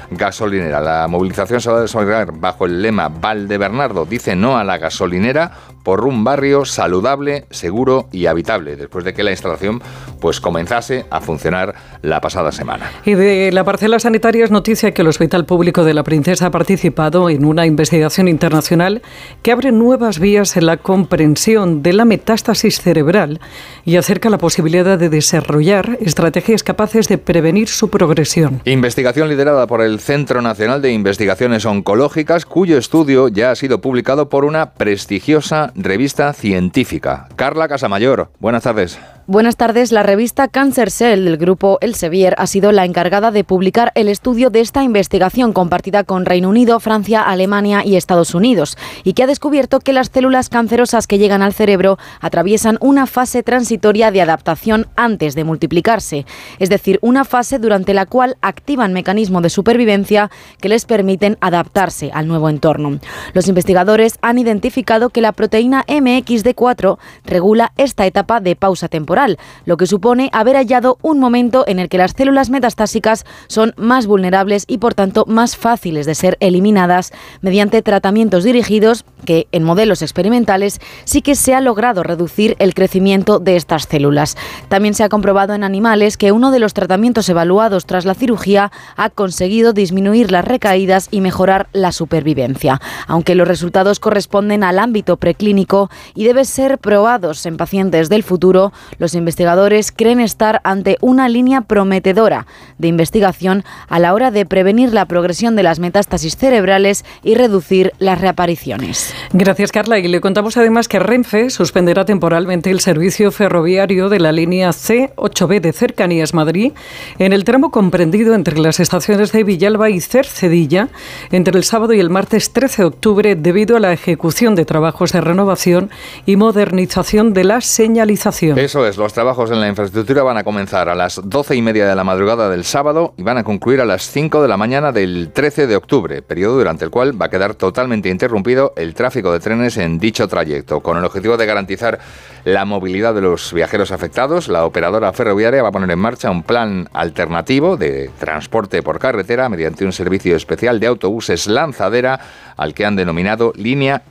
gasolinera. La movilización se va a desarrollar bajo el lema Valdebernardo dice no a la gasolinera por un barrio saludable, seguro y habitable, después de que la instalación pues comenzase a funcionar la pasada semana. Y de la parcela sanitaria es noticia que el Hospital Público de la Princesa ha participado en una investigación internacional que abre nuevas vías en la comprensión de la metástasis cerebral y acerca la posibilidad de desarrollar estrategias capaces de prevenir su progresión. Investigación liderada por el Centro Nacional de Investigaciones Oncológicas, cuyo estudio ya ha sido publicado por una prestigiosa revista científica. Carla Casamayor, buenas tardes. Buenas tardes. La revista Cancer Cell del grupo Elsevier ha sido la encargada de publicar el estudio de esta investigación compartida con Reino Unido, Francia, Alemania y Estados Unidos, y que ha descubierto que las células cancerosas que llegan al cerebro atraviesan una fase transitoria de adaptación antes de multiplicarse, es decir, una fase durante la cual activan mecanismos de supervivencia que les permiten adaptarse al nuevo entorno. Los investigadores han identificado que la proteína MXD4 regula esta etapa de pausa temporal, lo que supone haber hallado un momento en el que las células metastásicas son más vulnerables y por tanto más fáciles de ser eliminadas mediante tratamientos dirigidos que en modelos experimentales sí que se ha logrado reducir el crecimiento de estas células. También se ha comprobado en animales que uno de los tratamientos evaluados tras la cirugía ha conseguido disminuir las recaídas y mejorar la supervivencia, aunque los resultados corresponden al ámbito preclínico y deben ser probados en pacientes del futuro. Los investigadores creen estar ante una línea prometedora de investigación a la hora de prevenir la progresión de las metástasis cerebrales y reducir las reapariciones. Gracias, Carla. Y le contamos además que Renfe suspenderá temporalmente el servicio ferroviario de la línea C8B de Cercanías Madrid en el tramo comprendido entre las estaciones de Villalba y Cercedilla entre el sábado y el martes 13 de octubre debido a la ejecución de trabajos de renovación y modernización de la señalización. Eso es, los trabajos en la infraestructura van a comenzar a las 12:30 de la madrugada del sábado y van a concluir a las 5 de la mañana del 13 de octubre, periodo durante el cual va a quedar totalmente interrumpido el tráfico de trenes en dicho trayecto. Con el objetivo de garantizar la movilidad de los viajeros afectados, la operadora ferroviaria va a poner en marcha un plan alternativo de transporte por carretera mediante un servicio especial de autobuses lanzadera al que han denominado Línea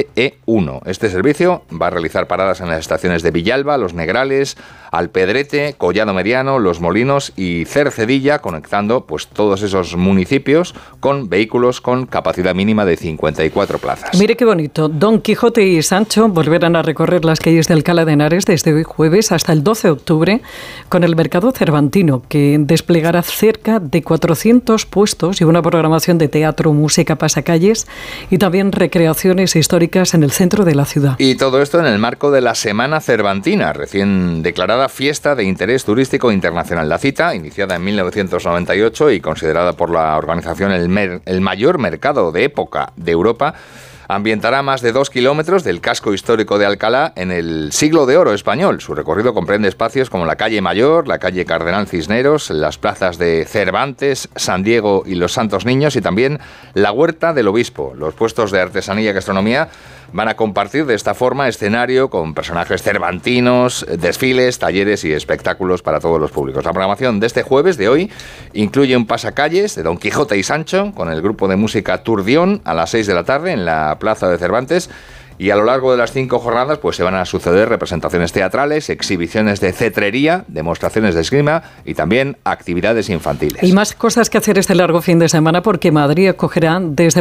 SE1. Este servicio va a realizar paradas en las estaciones de Villalba, Los Negrales, Alpedrete, Collado Mediano, Los Molinos y Cercedilla, conectando pues todos esos municipios con vehículos con capacidad mínima de 54 plazas. Mire qué bonito. Don Quijote y Sancho volverán a recorrer las calles de Alcalá de Henares desde hoy jueves hasta el 12 de octubre con el Mercado Cervantino, que desplegará cerca de 400 puestos y una programación de teatro, música, pasacalles y también recreaciones históricas en el centro de la ciudad. Y todo esto en el marco de la Semana Cervantina, recién declarada Fiesta de Interés Turístico Internacional. La cita, iniciada en 1998 y considerada por la organización el mayor mercado de época de Europa, ambientará más de 2 kilómetros del casco histórico de Alcalá en el siglo de oro español. Su recorrido comprende espacios como la calle Mayor, la calle Cardenal Cisneros, las plazas de Cervantes, San Diego y los Santos Niños y también la Huerta del Obispo. Los puestos de artesanía y gastronomía van a compartir de esta forma escenario con personajes cervantinos, desfiles, talleres y espectáculos para todos los públicos. La programación de este jueves de hoy incluye un pasacalles de Don Quijote y Sancho con el grupo de música Turdión a las 6 de la tarde en la Plaza de Cervantes. Y a lo largo de las 5 jornadas pues se van a suceder representaciones teatrales, exhibiciones de cetrería, demostraciones de esgrima y también actividades infantiles. Y más cosas que hacer este largo fin de semana porque Madrid acogerá desde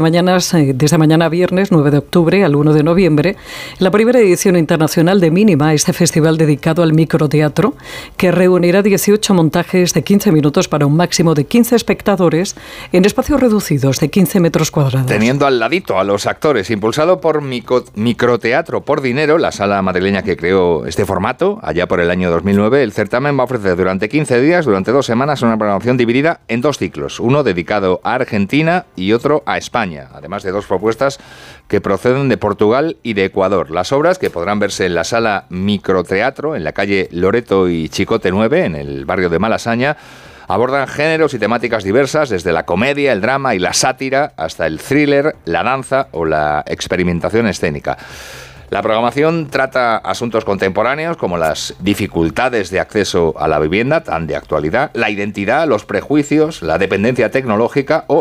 mañana viernes 9 de octubre al 1 de noviembre la primera edición internacional de Mínima, este festival dedicado al microteatro que reunirá 18 montajes de 15 minutos para un máximo de 15 espectadores en espacios reducidos de 15 metros cuadrados. Teniendo al ladito a los actores, impulsado por Microteatro por Dinero, la sala madrileña que creó este formato allá por el año 2009, el certamen va a ofrecer durante 15 días, durante 2 semanas, una programación dividida en 2 ciclos, uno dedicado a Argentina y otro a España, además de 2 propuestas que proceden de Portugal y de Ecuador. Las obras, que podrán verse en la sala Microteatro, en la calle Loreto y Chicote 9, en el barrio de Malasaña, abordan géneros y temáticas diversas, desde la comedia, el drama y la sátira, hasta el thriller, la danza o la experimentación escénica. La programación trata asuntos contemporáneos como las dificultades de acceso a la vivienda, tan de actualidad, la identidad, los prejuicios, la dependencia tecnológica o